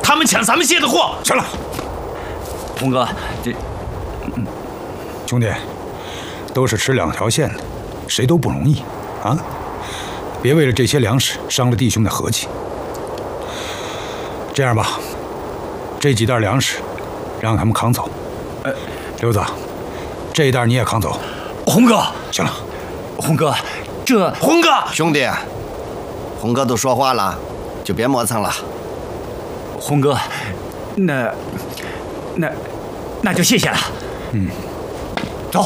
他们抢咱们卸的货。 行了， 红哥， 兄弟，都是吃两条线的，谁都不容易啊！别为了这些粮食伤了弟兄的和气。这样吧，这几袋粮食让他们扛走。刘子，这一袋你也扛走。 红哥， 行了， 红哥， 红哥， 兄弟，红哥都说话了，就别磨蹭了。 红哥，那就谢谢了。走。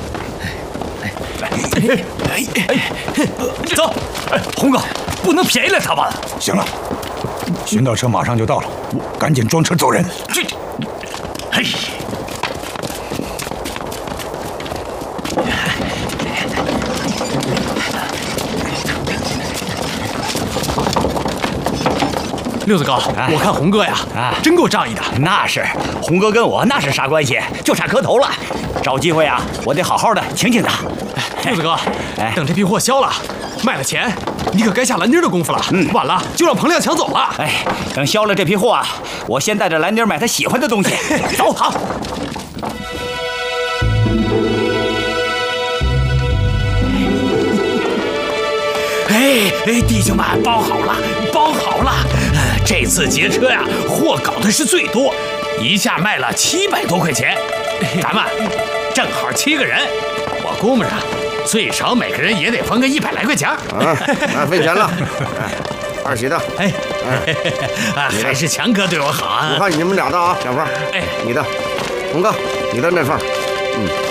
走，红哥，不能便宜了他们。 行了，寻道车马上就到了，赶紧装车走人。 嘿。 六子高，我看红哥呀，真够仗义的。 那是，红哥跟我那是啥关系？就差磕头了。找机会啊，我得好好的请请他。 六子哥，等这批货销了，卖了钱，你可该下蓝丁的功夫了。晚了就让彭亮抢走了。 等销了这批货啊，我先带着蓝丁买他喜欢的东西。走，好。 弟兄们，包好了，包好了！这次劫车呀，货搞的是最多，一下卖了700多块钱。咱们正好7个人，我估摸着最少每个人也得分个100来块钱。 那费钱了。二喜的， 还是强哥对我好啊！ 我看你们俩的啊，小凤，你的，红哥，你的那份。